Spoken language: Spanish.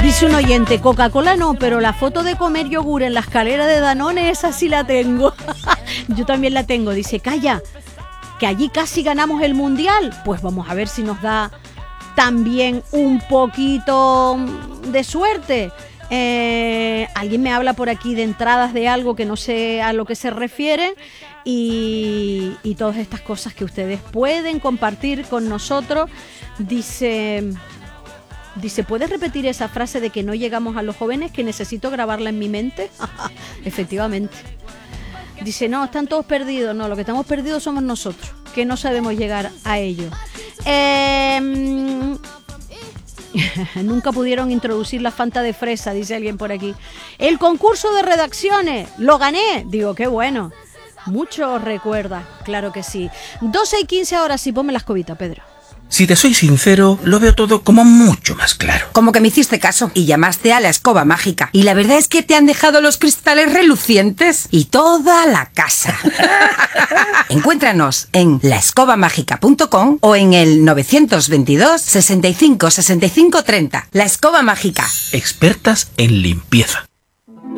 Dice un oyente, Coca-Cola no, pero la foto de comer yogur en la escalera de Danone, esa sí la tengo. Yo también la tengo. Dice, calla, que allí casi ganamos el Mundial. Pues vamos a ver si nos da también un poquito de suerte. Alguien me habla por aquí de entradas de algo que no sé a lo que se refiere y todas estas cosas que ustedes pueden compartir con nosotros. Dice, ¿puedes repetir esa frase de que no llegamos a los jóvenes, que necesito grabarla en mi mente? Efectivamente. Dice, no, están todos perdidos. No, lo que estamos perdidos somos nosotros, que no sabemos llegar a ellos. Nunca pudieron introducir la Fanta de fresa, dice alguien por aquí. El concurso de redacciones, lo gané. Digo, qué bueno. Mucho recuerda, claro que sí. 12:15 ahora sí, ponme la escobita, Pedro. Si te soy sincero, lo veo todo como mucho más claro. Como que me hiciste caso y llamaste a la escoba mágica. Y la verdad es que te han dejado los cristales relucientes y toda la casa. Encuéntranos en laescobamágica.com o en el 922 65 65 30. La Escoba Mágica. Expertas en limpieza.